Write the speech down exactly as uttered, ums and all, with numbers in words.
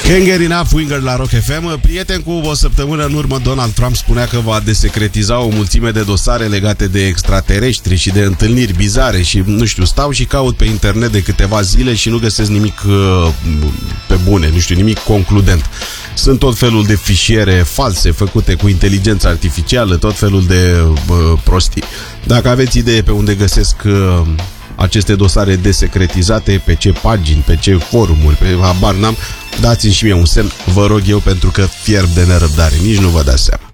Hanger enough, Winger la Rock F M. Prieten, cu o săptămână în urmă Donald Trump spunea că va desecretiza o mulțime de dosare legate de extraterestri și de întâlniri bizare și nu știu, stau și caut pe internet de câteva zile și nu găsesc nimic uh, pe bune, nu știu, nimic concludent. Sunt tot felul de fișiere false făcute cu inteligență artificială, tot felul de uh, prostii. Dacă aveți idee pe unde găsesc uh, aceste dosare desecretizate, pe ce pagini, pe ce forumuri, pe habar n-am, dați-mi și mie un semn, vă rog eu, pentru că fierb de nerăbdare, nici nu vă dați seama.